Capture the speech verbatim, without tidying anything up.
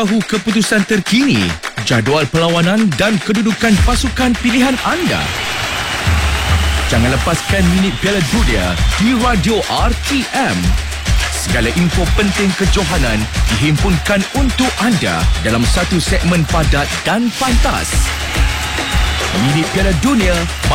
Tahu keputusan terkini, jadual perlawanan dan kedudukan pasukan pilihan anda. Jangan lepaskan minit Piala Dunia di Radio R T M. Segala info penting kejohanan dihimpunkan untuk anda dalam satu segmen padat dan pantas. Minit Piala Dunia